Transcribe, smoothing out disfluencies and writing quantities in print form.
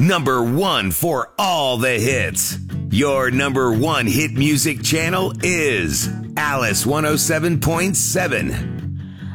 number one for all the hits. Your number one hit music channel is Alice 107.7.